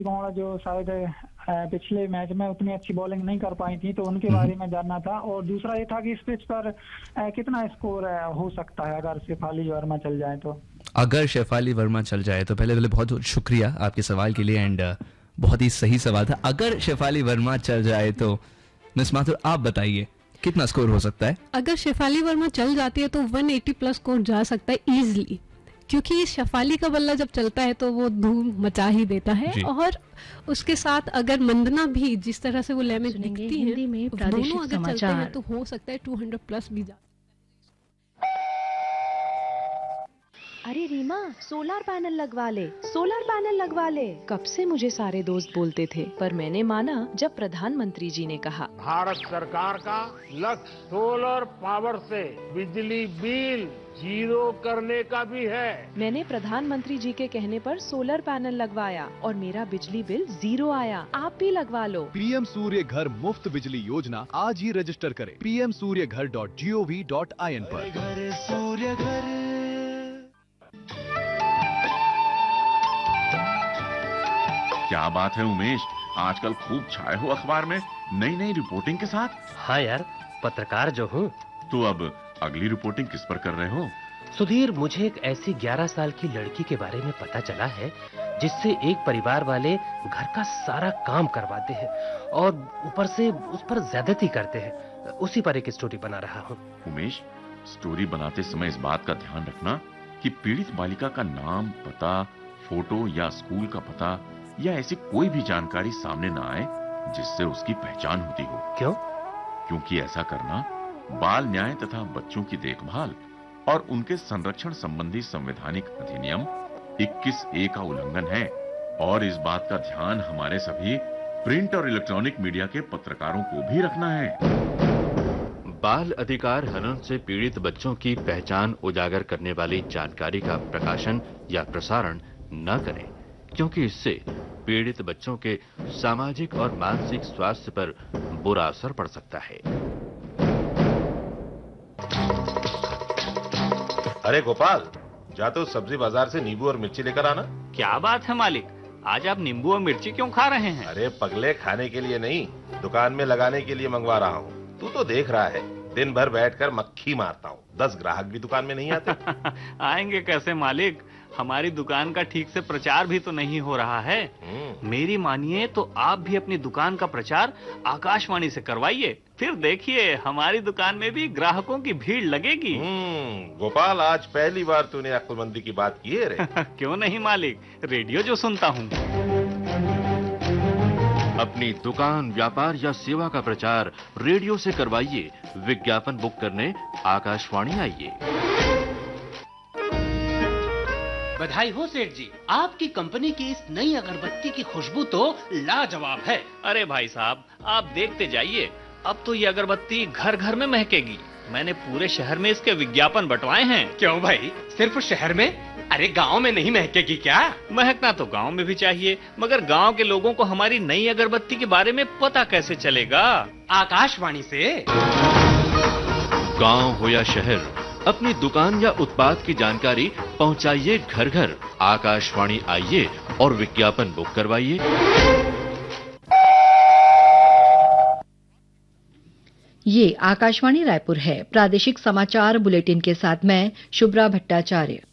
गौड़ा जो शायद पिछले मैच में उतनी अच्छी बॉलिंग नहीं कर पाई थी, तो उनके बारे में जानना था। और दूसरा ये था कि इस पिच पर कितना स्कोर हो सकता है अगर शेफाली वर्मा चल जाए तो। अगर शेफाली वर्मा चल जाए तो पहले बहुत बहुत शुक्रिया आपके सवाल के लिए, एंड बहुत ही सही सवाल था। अगर शेफाली वर्मा चल जाए तो मिस माथुर आप बताइए कितना स्कोर हो सकता है? अगर शेफाली वर्मा चल जाती है तो 180 प्लस स्कोर जा सकता है इजीली, क्योंकि शेफाली का बल्ला जब चलता है तो वो धूम मचा ही देता है। और उसके साथ अगर मंदना भी जिस तरह से वो लय में दिखती है, दोनों अगर चलते हैं तो हो सकता है 200 प्लस भी जा। अरे रीमा, सोलर पैनल लगवा ले, सोलर पैनल लगवा ले। कब से मुझे सारे दोस्त बोलते थे, पर मैंने माना जब प्रधानमंत्री जी ने कहा। भारत सरकार का लक्ष्य सोलर पावर से बिजली बिल जीरो करने का भी है। मैंने प्रधानमंत्री जी के कहने पर सोलर पैनल लगवाया और मेरा बिजली बिल 0 आया। आप भी लगवा लो। पीएम सूर्य घर मुफ्त बिजली योजना आज ही रजिस्टर करें pmsuryaghar.gov.in पर। घर सूर्य घर। क्या बात है उमेश, आजकल खूब छाए हो अखबार में नई नई रिपोर्टिंग के साथ। हाँ यार, पत्रकार जो हूँ। तो अब अगली रिपोर्टिंग किस पर कर रहे हो? सुधीर, मुझे एक ऐसी 11 साल की लड़की के बारे में पता चला है जिससे एक परिवार वाले घर का सारा काम करवाते हैं और ऊपर से उस पर ज्यादती करते हैं। उसी पर एक स्टोरी बना रहा हूँ। उमेश, स्टोरी बनाते समय इस बात का ध्यान रखना कि पीड़ित बालिका का नाम, पता, फोटो या स्कूल का पता या ऐसी कोई भी जानकारी सामने न आए जिससे उसकी पहचान होती हो। क्यों? क्योंकि ऐसा करना बाल न्याय तथा बच्चों की देखभाल और उनके संरक्षण संबंधी संवैधानिक अधिनियम 21A का उल्लंघन है। और इस बात का ध्यान हमारे सभी प्रिंट और इलेक्ट्रॉनिक मीडिया के पत्रकारों को भी रखना है। बाल अधिकार हनन से पीड़ित बच्चों की पहचान उजागर करने वाली जानकारी का प्रकाशन या प्रसारण न करें, क्योंकि इससे पीड़ित बच्चों के सामाजिक और मानसिक स्वास्थ्य पर बुरा असर पड़ सकता है। अरे गोपाल, जा तो सब्जी बाजार से नींबू और मिर्ची लेकर आना। क्या बात है मालिक, आज आप नींबू और मिर्ची क्यों खा रहे हैं? अरे पगले, खाने के लिए नहीं, दुकान में लगाने के लिए मंगवा रहा हूँ। तू तो देख रहा है, दिन भर बैठकर मक्खी मारता हूँ, 10 ग्राहक भी दुकान में नहीं आते। आएंगे कैसे मालिक, हमारी दुकान का ठीक से प्रचार भी तो नहीं हो रहा है। मेरी मानिए तो आप भी अपनी दुकान का प्रचार आकाशवाणी से करवाइए, फिर देखिए हमारी दुकान में भी ग्राहकों की भीड़ लगेगी। गोपाल, आज पहली बार तूने अक्लमंदी की बात की है रे। क्यों नहीं मालिक, रेडियो जो सुनता हूँ। अपनी दुकान, व्यापार या सेवा का प्रचार रेडियो से करवाइए। विज्ञापन बुक करने आकाशवाणी आइए। बधाई हो सेठ जी, आपकी कंपनी की इस नई अगरबत्ती की खुशबू तो लाजवाब है। अरे भाई साहब, आप देखते जाइए, अब तो ये अगरबत्ती घर घर में महकेगी। मैंने पूरे शहर में इसके विज्ञापन बंटवाए हैं। क्यों भाई, सिर्फ शहर में? अरे गांव में नहीं महकेगी क्या? महकना तो गांव में भी चाहिए, मगर गांव के लोगों को हमारी नई अगरबत्ती के बारे में पता कैसे चलेगा? आकाशवाणी से। गांव हो या शहर, अपनी दुकान या उत्पाद की जानकारी पहुंचाइए घर घर। आकाशवाणी आइए और विज्ञापन बुक करवाइए। ये आकाशवाणी रायपुर है। प्रादेशिक समाचार बुलेटिन के साथ मैं शुभ्रा भट्टाचार्य।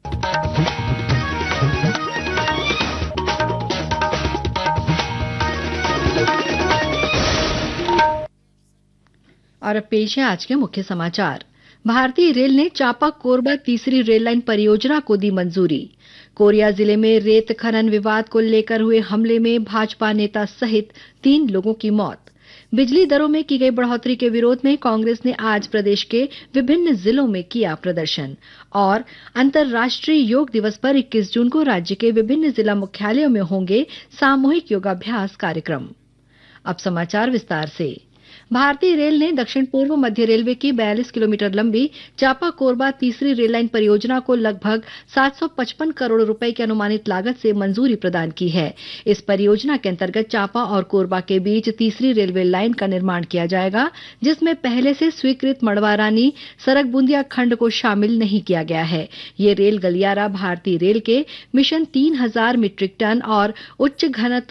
और अब पेश है आज के मुख्य समाचार। भारतीय रेल ने चापा कोरबा तीसरी रेल लाइन परियोजना को दी मंजूरी। कोरिया जिले में रेत खनन विवाद को लेकर हुए हमले में भाजपा नेता सहित 3 लोगों की मौत। बिजली दरों में की गई बढ़ोतरी के विरोध में कांग्रेस ने आज प्रदेश के विभिन्न जिलों में किया प्रदर्शन। और अंतर्राष्ट्रीय योग दिवस पर 21 जून को राज्य के विभिन्न जिला मुख्यालयों में होंगे सामूहिक योगाभ्यास कार्यक्रम। अब समाचार विस्तार से। भारतीय रेल ने दक्षिण पूर्व मध्य रेलवे की 42 किलोमीटर लंबी चापा कोरबा तीसरी रेल लाइन परियोजना को लगभग 755 करोड़ रुपए की अनुमानित लागत से मंजूरी प्रदान की है। इस परियोजना के अंतर्गत चापा और कोरबा के बीच तीसरी रेलवे लाइन का निर्माण किया जाएगा, जिसमें पहले से स्वीकृत मड़वारानी सरक बूंदिया खंड को शामिल नहीं किया गया है। ये रेल गलियारा भारतीय रेल के मिशन 3000 मीट्रिक टन और उच्च घनत्व